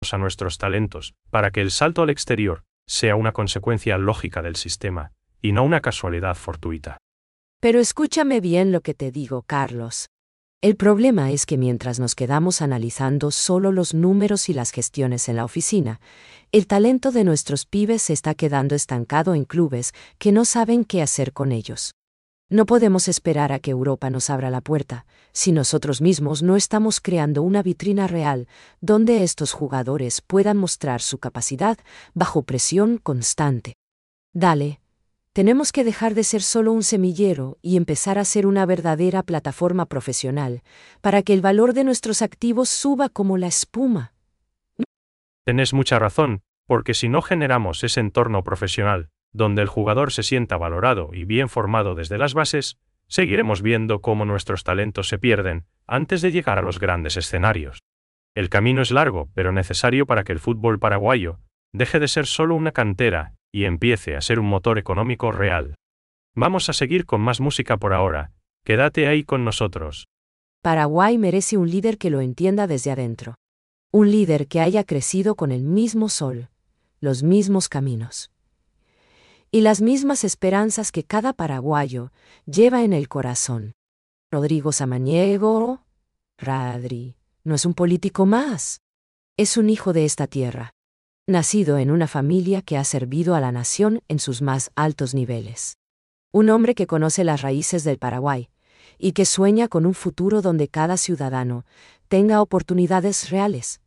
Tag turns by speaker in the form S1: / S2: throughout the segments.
S1: a nuestros talentos, para que el salto al exterior sea una consecuencia lógica del sistema, y no una casualidad fortuita.
S2: Pero escúchame bien lo que te digo, Carlos. El problema es que mientras nos quedamos analizando solo los números y las gestiones en la oficina, el talento de nuestros pibes se está quedando estancado en clubes que no saben qué hacer con ellos. No podemos esperar a que Europa nos abra la puerta, si nosotros mismos no estamos creando una vitrina real donde estos jugadores puedan mostrar su capacidad bajo presión constante. Dale, tenemos que dejar de ser solo un semillero y empezar a ser una verdadera plataforma profesional, para que el valor de nuestros activos suba como la espuma.
S1: Tenés mucha razón, porque si no generamos ese entorno profesional, donde el jugador se sienta valorado y bien formado desde las bases, seguiremos viendo cómo nuestros talentos se pierden antes de llegar a los grandes escenarios. El camino es largo, pero necesario para que el fútbol paraguayo deje de ser solo una cantera y empiece a ser un motor económico real. Vamos a seguir con más música por ahora. Quédate ahí con nosotros.
S2: Paraguay merece un líder que lo entienda desde adentro. Un líder que haya crecido con el mismo sol, los mismos caminos y las mismas esperanzas que cada paraguayo lleva en el corazón. Rodrigo Samaniego, Radri, no es un político más. Es un hijo de esta tierra, nacido en una familia que ha servido a la nación en sus más altos niveles. Un hombre que conoce las raíces del Paraguay y que sueña con un futuro donde cada ciudadano tenga oportunidades reales.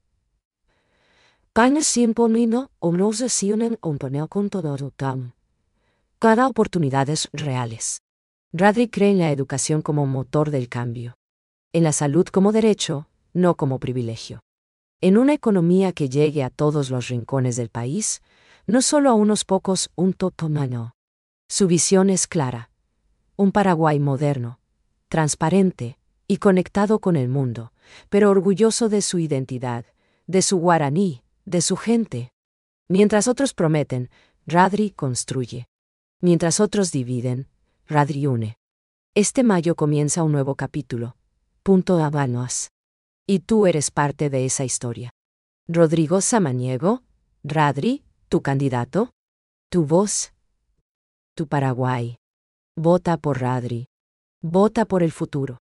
S2: Cada oportunidades reales. Radri cree en la educación como motor del cambio, en la salud como derecho, no como privilegio. En una economía que llegue a todos los rincones del país, no solo a unos pocos, un totomano. Su visión es clara. Un Paraguay moderno, transparente y conectado con el mundo, pero orgulloso de su identidad, de su guaraní, de su gente. Mientras otros prometen, Radri construye. Mientras otros dividen, Radri une. Este mayo comienza un nuevo capítulo. Punto Habanos. Y tú eres parte de esa historia. Rodrigo Samaniego, Radri, tu candidato, tu voz, tu Paraguay. Vota por Radri. Vota por el futuro.